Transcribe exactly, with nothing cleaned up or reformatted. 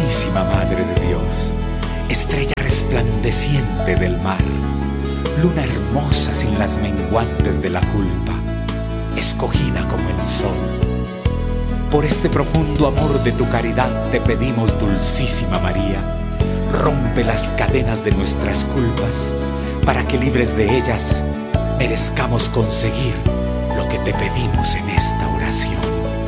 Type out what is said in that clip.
Santísima Madre de Dios, estrella resplandeciente del mar, luna hermosa sin las menguantes de la culpa, escogida como el sol. Por este profundo amor de tu caridad te pedimos, Dulcísima María, rompe las cadenas de nuestras culpas, para que libres de ellas merezcamos conseguir lo que te pedimos en esta oración.